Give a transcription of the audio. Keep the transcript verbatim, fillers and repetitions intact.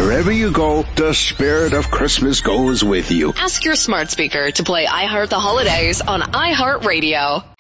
wherever you go, the spirit of Christmas goes with you. Ask your smart speaker to play I Heart the Holidays on iHeartRadio.